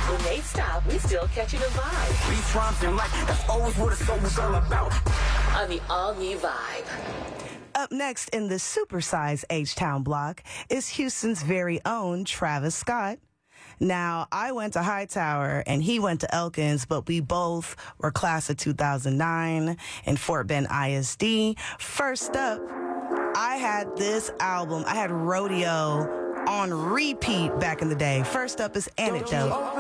When they stop, we still catching a vibe. Beats, rhymes, and life, that's always what a soul was all about. On the all-new Vibe. Up next in the supersized H-Town block is Houston's very own Travis Scott. Now, I went to Hightower and he went to Elkins, but we both were class of 2009 in Fort Bend ISD. First up, I had this album. I had Rodeo on repeat back in the day. First up is Antidote.